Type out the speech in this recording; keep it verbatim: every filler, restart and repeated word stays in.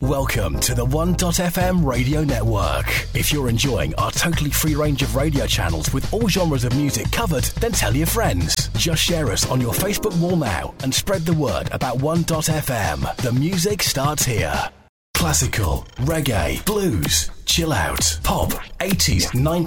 Welcome to the one dot f m radio network. If you're enjoying our totally free range of radio channels with all genres of music covered, then tell your friends. Just share us on your Facebook wall now and spread the word about one dot f m. The music starts here. Classical, reggae, blues, chill out, pop, eighties, nineties.